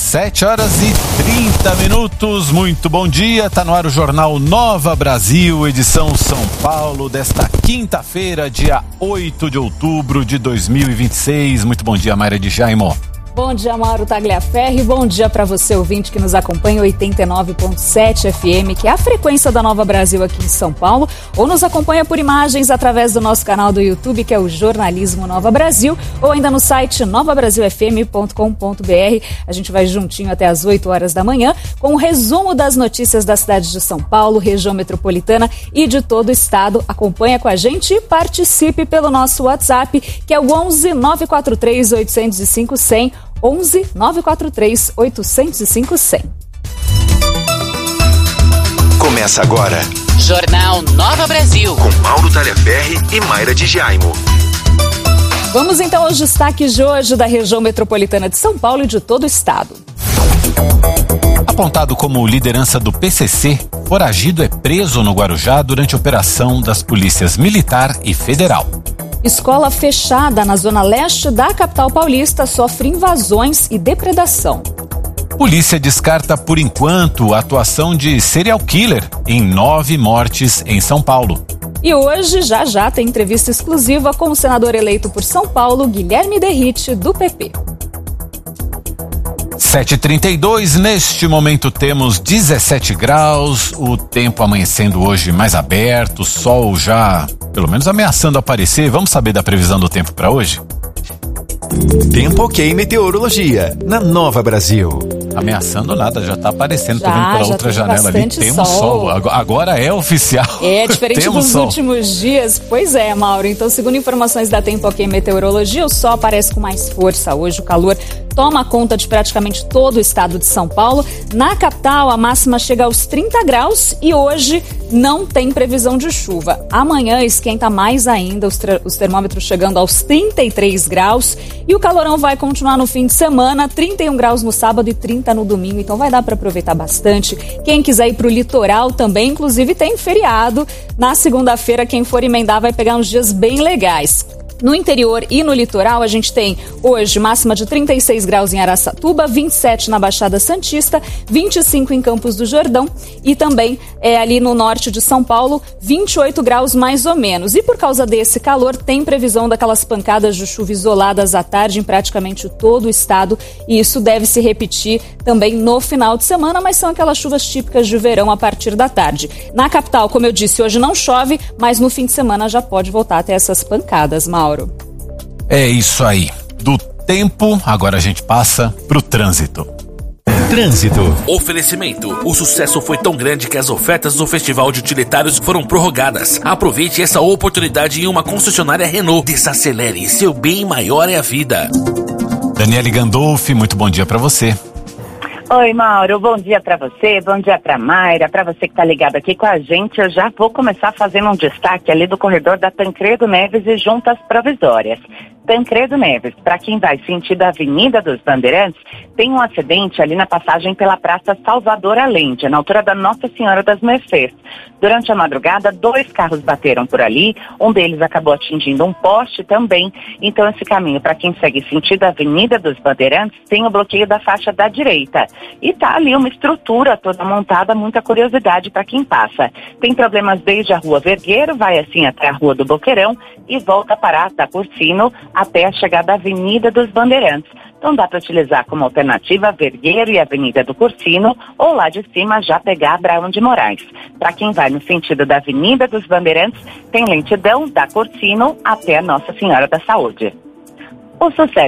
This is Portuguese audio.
7h30. Muito bom dia, tá no ar o Jornal Nova Brasil, edição São Paulo, desta quinta-feira, dia 8 de outubro de 2026. Muito bom dia, Mayra de Jaimo. Bom dia, Mauro Tagliaferri. Bom dia para você, ouvinte, que nos acompanha 89.7 FM, que é a frequência da Nova Brasil aqui em São Paulo, ou nos acompanha por imagens através do nosso canal do YouTube, que é o Jornalismo Nova Brasil, ou ainda no site novabrasilfm.com.br. A gente vai juntinho até às 8 horas da manhã, com um resumo das notícias da cidade de São Paulo, região metropolitana e de todo o estado. Acompanha com a gente e participe pelo nosso WhatsApp, que é o 11 943 805 100. 11 943 805 100. Começa agora Jornal Nova Brasil com Mauro Tagliaferri e Mayra de Jaimo. Vamos então aos destaques de hoje da região metropolitana de São Paulo e de todo o estado. Apontado como liderança do PCC, foragido é preso no Guarujá durante operação das polícias militar e federal. Escola fechada na zona leste da capital paulista sofre invasões e depredação. Polícia descarta por enquanto a atuação de serial killer em 9 mortes em São Paulo. E hoje, já tem entrevista exclusiva com o senador eleito por São Paulo, Guilherme Derrite, do PP. 7h32, neste momento temos 17 graus, o tempo amanhecendo hoje mais aberto, o sol já pelo menos ameaçando aparecer. Vamos saber da previsão do tempo para hoje? Tempo ok meteorologia, na Nova Brasil. Ameaçando nada, já tá aparecendo, tô vendo pela outra janela ali, temos sol. Agora é oficial. É, diferente dos últimos dias, pois é, Mauro. Então, segundo informações da Tempo Ok Meteorologia, o sol aparece com mais força hoje, o calor toma conta de praticamente todo o estado de São Paulo. Na capital, a máxima chega aos 30 graus e hoje não tem previsão de chuva. Amanhã esquenta mais ainda, os termômetros chegando aos 33 graus e o calorão vai continuar no fim de semana, 31 graus no sábado e 30 no domingo, então vai dar para aproveitar bastante. Quem quiser ir para o litoral também, inclusive tem feriado. Na segunda-feira, quem for emendar vai pegar uns dias bem legais. No interior e no litoral, a gente tem hoje máxima de 36 graus em Araçatuba, 27 na Baixada Santista, 25 em Campos do Jordão e também ali no norte de São Paulo, 28 graus mais ou menos. E por causa desse calor, tem previsão daquelas pancadas de chuva isoladas à tarde em praticamente todo o estado e isso deve se repetir também no final de semana, mas são aquelas chuvas típicas de verão a partir da tarde. Na capital, como eu disse, hoje não chove, mas no fim de semana já pode voltar a ter essas pancadas, Mauro. É isso aí. Do tempo, agora a gente passa pro trânsito. Trânsito. Oferecimento. O sucesso foi tão grande que as ofertas do Festival de Utilitários foram prorrogadas. Aproveite essa oportunidade em uma concessionária Renault. Desacelere, seu bem maior é a vida. Daniele Gandolfi, muito bom dia pra você. Oi, Mauro, bom dia para você, bom dia para Mayra, para você que tá ligado aqui com a gente. Eu já vou começar fazendo um destaque ali do corredor da Tancredo Neves e Juntas Provisórias. Tancredo Neves, para quem vai sentido a Avenida dos Bandeirantes, tem um acidente ali na passagem pela Praça Salvador Allende, na altura da Nossa Senhora das Mercês. Durante a madrugada, 2 carros bateram por ali, um deles acabou atingindo um poste também. Então esse caminho, para quem segue sentido a Avenida dos Bandeirantes, tem o bloqueio da faixa da direita. E tá ali uma estrutura toda montada, muita curiosidade para quem passa. Tem problemas desde a Rua Vergueiro, vai assim até a Rua do Boqueirão e volta para a Cursino até a chegada da Avenida dos Bandeirantes. Então dá para utilizar como alternativa Vergueiro e Avenida do Cursino ou lá de cima já pegar Abraão de Moraes. Para quem vai no sentido da Avenida dos Bandeirantes, tem lentidão da Cursino até a Nossa Senhora da Saúde. O sucesso